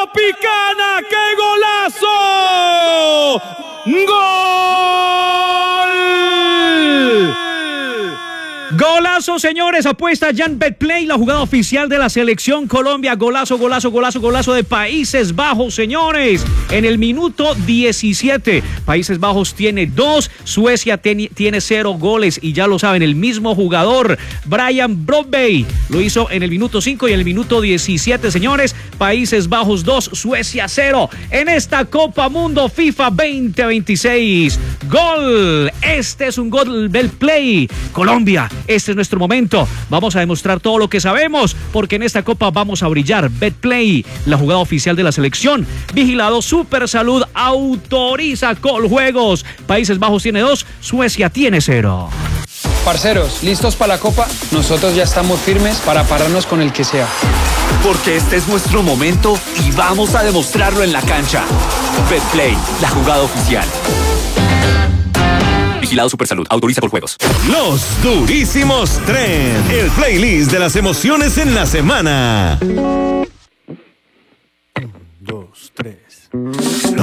Tropicana, ¡qué golazo! ¡Gol! Golazo, señores, apuesta Jan Betplay, la jugada oficial de la selección Colombia. Golazo, golazo, golazo, golazo de Países Bajos, señores. En el minuto 17, Países Bajos tiene 2, Suecia tiene 0 goles. Y ya lo saben, el mismo jugador, Brian Brobey, lo hizo en el minuto 5 y en el minuto 17, señores. Países Bajos 2, Suecia 0. En esta Copa Mundo FIFA 2026. Gol. Este es un gol Betplay. Colombia. Este es nuestro momento. Vamos a demostrar todo lo que sabemos, porque en esta copa vamos a brillar. Betplay, la jugada oficial de la selección. Vigilado Supersalud, autoriza Coljuegos. Países Bajos tiene 2, Suecia tiene 0. Parceros, ¿listos para la copa? Nosotros ya estamos firmes para pararnos con el que sea. Porque este es nuestro momento y vamos a demostrarlo en la cancha. Betplay, la jugada oficial. Vigilado Supersalud, autoriza Coljuegos. Los Durísimos Trend, el playlist de las emociones en la semana. 1, 2, 3.